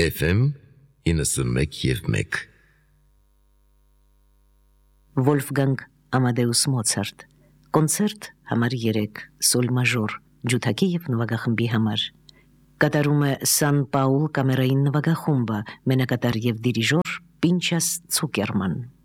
FM 91.1 Վոլֆգանգ Ամադեուս Մոցարտ կոնցերտ համար 3 սոլ մաժոր ջութակի եւ նվագախմբի համար կատարում է Սան Պաուլ կամերային նվագախումբը մենակատար եւ դիրիժոր Պինչաս Ցուկերման